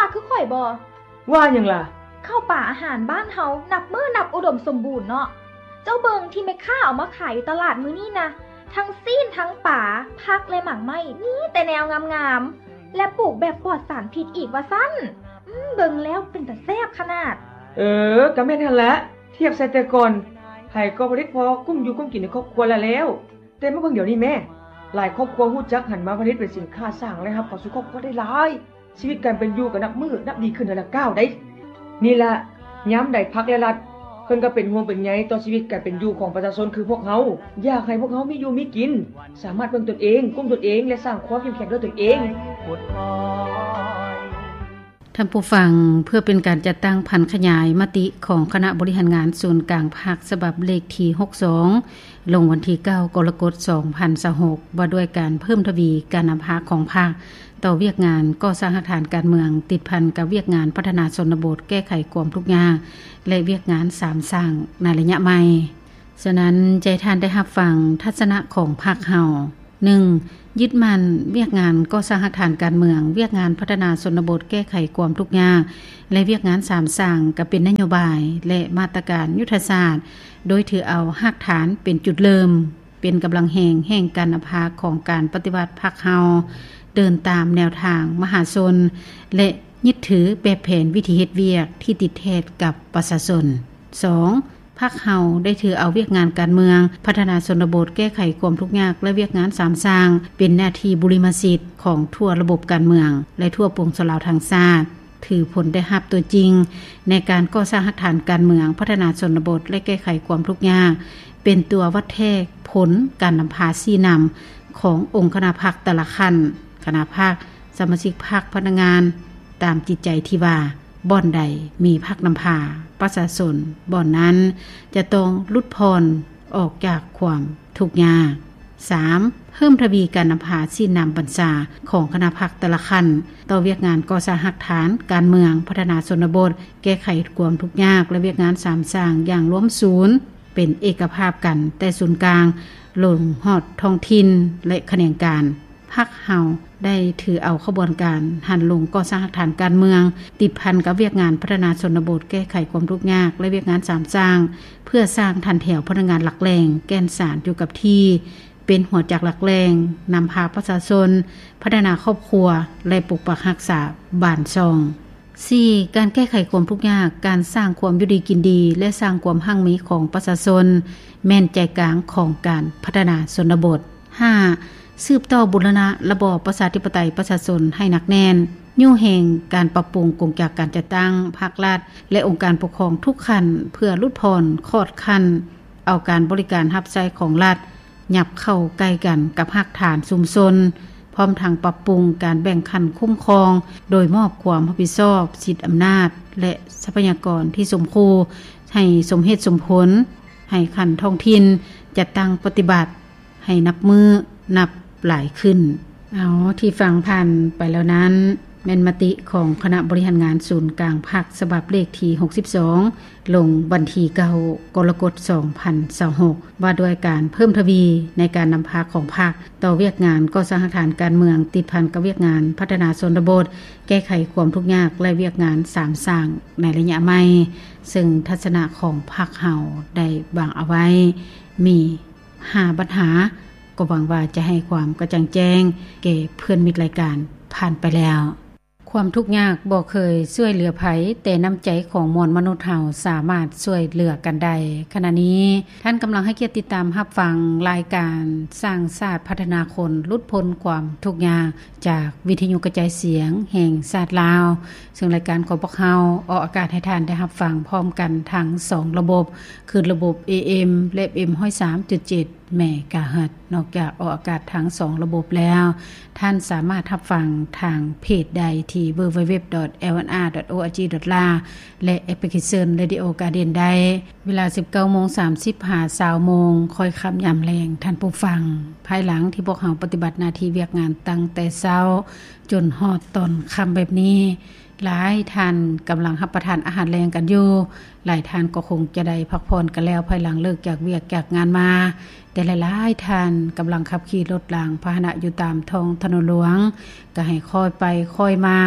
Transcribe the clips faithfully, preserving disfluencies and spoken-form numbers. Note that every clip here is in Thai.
ว่าคือข่อยบ่ว่าหยังล่ะข้าวป่าอาหารบ้านเฮานับมื้อนับอุดมสมบูรณ์เนาะเจ้าเบิงที่แม่ค้าเอามาขายอยู่ตลาดมื้อนี้นะทั้งซีนทั้งป่าผักและหมากไม้นี่แต่แนวงามๆและปลูกแบบปลอดสารพิษอีกว่าซั่นอืมเบิ่งแล้วเป็นตาแซ่บขนาดเออก็แม่นหั่นละเทียบใส่แต่ก่อนไผก็ผลิตพอกุ้มอยู่กุ้มกินในครอบครัวแล้วแล้วแต่มาเบิ่งเดี๋ยวนี้แม่หลายครอบครัวฮู้จักหันมาผลิตเป็นสินค้าสร้างรายรับเข้าสู่ครอบครัวได้หลายชีวิตการเป็นอยู่ก็นับมื้อนับดีขึ้นทีละก้าวได้นี่ล่ะยามใดภักและรัฐเพิ่นก็เป็นห่วงเป็นใยต่อชีวิตการเป็นอยู่ของประชาชนคือพวกเฮาอยากให้พวกเฮามีอยู่มีกินสามารถเบิ่งตนเองกุมตนเองและสร้างความเข้มแข็งด้วยตนเองท่านผู้ฟังเพื่อเป็นการจัดตั้งพันขยายมติของคณะบริหารงานส่วนกลางภาคฉบับเลขที่หกสิบสองลงวันที่เก้ากรกฎาคมสองพันยี่สิบหกว่าด้วยการเพิ่มทวีการนำพาของภาคต่อเวียกงานก่อสร้างฐานการเมืองติดพันกับเวียกงานพัฒนาชนบทแก้ไขความทุกข์ยากและเวียกงานสามสร้างในระยะใหม่ฉะนั้นใจท่านได้รับฟังทัศนะของภาคเฮา หนึ่งยึดมั่นเวียกงานก่อสร้างฐานการเมืองเวียกงานพัฒนาชนบทแก้ไขความทุกข์ยากและเวียกงานสามสร้างก็เป็นนโยบายและมาตรการยุทธศาสตร์โดยถือเอารากฐานเป็นจุดเริ่มเป็นกำลังแห่งแห่งการนำพาของการปฏิวัติพรรคเฮาเดินตามแนวทางมหาชนและยึดถือแบบแผนวิธีเฮ็ดเวียกที่ติดแทนกับประชาชน สองพรรคเฮาได้ถือเอาเวียกงานการเมืองพัฒนาชนบทแก้ไขความทุกข์ยากและเวียกงานสามสร้างเป็นหน้าที่บุริมสิทธิ์ของทั่วระบบการเมืองและทั่วปวงชนชาวทางชาติถือผลได้รับตัวจริงในการก่อสร้างฐานการเมืองพัฒนาชนบทและแก้ไขความทุกข์ยากเป็นตัววัดแทกผลการนำพาชี้นำขององค์คณะพรรคแต่ละขั้นคณะพรรคสมาชิกพรรคพนักงานตามจิตใจที่ว่าบ่อนใดมีพรรคนำพาประชาชนบ่อนนั้นจะต้องลุดพ้นออกจากความทุกข์ยาก สาม เพิ่มทวีการนำพาชี้นำบัญชาของคณะพรรคแต่ละขั้นต่อเวียกงานก่อสร้างฐานการเมืองพัฒนาชนบทแก้ไขความทุกข์ยากและเวียกงานสามสร้างอย่างรวมศูนย์เป็นเอกภาพกันแต่ศูนย์กลางลงฮอดท้องถิ่นและแขนงการพรรคเฮาได้ถือเอาขบวนการหันลงก่อสร้างฐานการเมืองติดพันกับเวียกงานพัฒนาชนบทแก้ไขความทุกข์ยากและเวียกงานสามสร้างเพื่อสร้างทันแถวพนักงานหลักแหล่งแกนสารอยู่กับที่เป็นหัวจักหลักแหล่งนำพาประชาชนพัฒนาครอบครัวและปกปักรักษาบ้านช่อง สี่ การแก้ไขความทุกข์ยากการสร้างความอยู่ดีกินดีและสร้างความหั่งมีของประชาชนแม่นใจกลางของการพัฒนาชนบท ห้าสืบต่อบูรณะระบอบประชาธิปไตยประชาชนให้หนักแน่นยู่แห่งการปรับปรุงกงจากการจัดตั้งภาครัฐและองค์การปกครองทุกขั้นเพื่อลดผ่อนคอดขั้นเอาการบริการรับใช้ของรัฐหยับเข้าใกล้กันกับภาคฐานชุมชนพร้อมทางปรับปรุงการแบ่งขั้นคุ้มครองโดยมอบความรับผิดชอบสิทธิอำนาจและทรัพยากรที่สมควรให้สมเหตุสมผลให้ขั้นท้องถิ่นจัดตั้งปฏิบัติให้นับมือนับหลายขึ้นเอาที่ฟังผ่านไปแล้วนั้นแม่นมติของคณะบริหารงานศูนย์กลางภาคฉบับเลขที่หกสิบสองลงวันที่เก้ากรกฎาคมสองพันยี่สิบหกว่าด้วยการเพิ่มทวีในการนำพาของภาคต่อเวียกงานก่อสร้างฐานการเมืองติดพันกับเวียกงานพัฒนาชนบทแก้ไขความทุกข์ยากและเวียกงานสามสร้างในระยะใหม่ซึ่งทัศนะของภาคเฮาได้วางเอาไว้มีห้าปัญหาก็หวังว่าจะให้ความกระจ่างแจ้งแก่เพื่อนมิตรรายการผ่านไปแล้วความทุกข์ยากบ่เคยช่วยเหลือไผแต่น้ำใจของมวลมนุษย์เฮาสามารถช่วยเหลือกันได้ขณะนี้ท่านกำลังให้เกียรติติดตามรับฟังรายการสร้างชาติพัฒนาคนลุดพ้นความทุกข์ยากจากวิทยุกระจายเสียงแห่งชาติลาวซึ่งรายการของพวกเฮาออกอากาศให้ท่านได้รับฟังพร้อมกันทั้งสองระบบคือระบบ เอ เอ็ม และ เอ็ม หนึ่งสามจุดเจ็ด เมกะเฮิรตซ์นอกจากออกอากาศทั้งสองระบบแล้วท่านสามารถรับฟังทางเพจใดที่ ดับเบิลยู ดับเบิลยู ดับเบิลยู ดอท แอล เอ็น อาร์ ดอท โอ อาร์ จี ดอท เอล และแอปพลิเคชัน Radio Garden ได้เวลา สิบเก้าโมงสามสิบ หา ยี่สิบโมงค่อยค่ำยามแลงท่านผู้ฟังภายหลังที่พวกเฮาปฏิบัติหน้าที่เวียกงานตั้งแต่เช้าจนฮอดตอนค่ำแบบนี้หลายท่านกำลังรับประทานอาหารแรงกันอยู่หลายท่านก็คงจะได้พักผ่อนกันแล้วภายหลังเลิกจากเวียกจากงานมาแต่หลายๆท่านกำลังขับขี่รถรางพาหนะอยู่ตามท้องถนนหลวงก็ให้ค่อยไปค่อยมา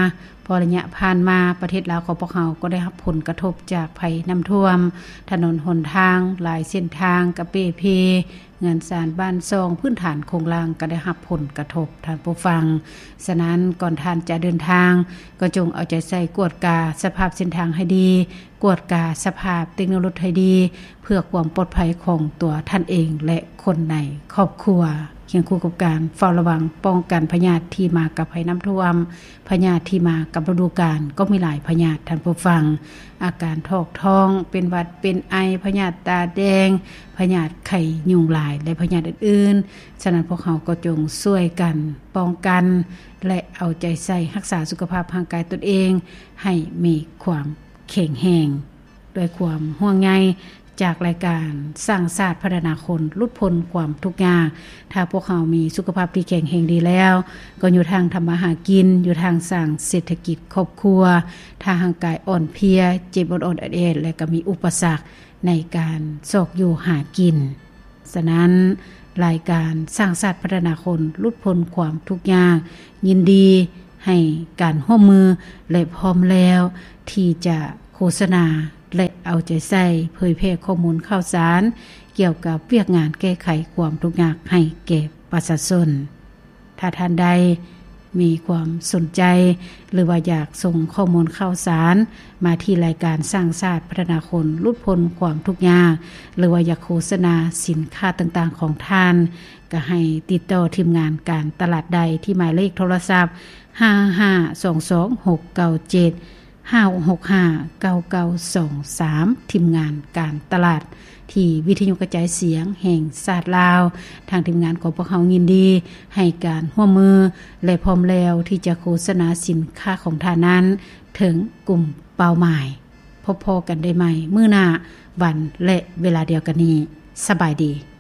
พอระยะผ่านมาประเทศลาวของพวกเราก็ได้รับผลกระทบจากภัยน้ำท่วมถนนหนทางหลายเส้นทางกระเปเพเงินสารบ้านซองพื้นฐานโครงล่างก็ได้รับผลกระทบท่านผู้ฟังฉะนั้นก่อนท่านจะเดินทางก็จงเอาใจใส่กวดกาสภาพเส้นทางให้ดีกวดกาสภาพเทคโนโลยีให้ดีเพื่อความปลอดภัยของตัวท่านเองและคนในครอบครัวเคียงคู่กับการเฝ้าระวังป้องกันพยาธิที่มากับภัยน้ำท่วมพยาธิที่มากับฤดูกาลก็มีหลายพยาธิท่านผู้ฟังอาการทอกท้องเป็นหวัดเป็นไอพยาธิตาแดงพยาธิไข้ยุงลายและพยาธิอื่นๆฉะนั้นพวกเขาก็จงช่วยกันป้องกันและเอาใจใส่รักษาสุขภาพร่างกายตนเองให้มีความแข็งแรงด้วยความห่วงใยจากรายการสร้างศาสตร์พัฒนาคนลุดพ้นความทุกข์ยากถ้าพวกเขามีสุขภาพที่แข็งแรงดีแล้วก็อยู่ทางทำมาหากินอยู่ทางสร้างเศรษฐกิจครอบครัวถ้าร่างกายอ่อนเพลียเจ็บอ่อนๆแอดๆและก็มีอุปสรรคในการสอกอยู่หากินฉะนั้นรายการสร้างศาสตร์พัฒนาคนลุดพ้นความทุกข์ยากยินดีให้การร่วมมือและพร้อมแล้วที่จะโฆษณาและเอาใจใส่เผยแพร่ข้อมูลข่าวสารเกี่ยวกับเวียกงานแก้ไขความทุกข์ยากให้แก่ประชาชนถ้าท่านใดมีความสนใจหรือว่าอยากส่งข้อมูลข่าวสารมาที่รายการสร้างศาสตร์พัฒนาคนลุดพ้นความทุกข์ยากหรือว่าอยากโฆษณาสินค้าต่างๆของท่านก็ให้ติดต่อทีมงานการตลาดใดที่หมายเลขโทรศัพท์ห้า ห้า สอง สอง หก เก้า เจ็ดห้า หก ห้า เก้า เก้า สอง สามทีมงานการตลาดที่วิทยุกระจายเสียงแห่งชาติลาวทางทีมงานของพวกเรายินดีให้การร่วมมือและพร้อมแล้วที่จะโฆษณาสินค้าของท่านนั้นถึงกลุ่มเป้าหมายพบพอกันได้ใหม่มื้อหน้าวันและเวลาเดียวกันนี้สบายดี